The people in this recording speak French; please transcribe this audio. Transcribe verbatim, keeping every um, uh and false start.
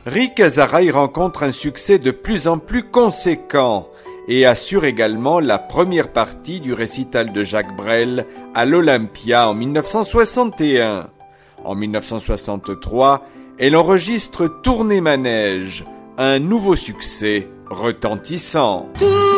Rick Azaray rencontre un succès de plus en plus conséquent et assure également la première partie du récital de Jacques Brel à l'Olympia en mille neuf cent soixante et un. En mille neuf cent soixante-trois, elle enregistre Tournée Manège, un nouveau succès retentissant.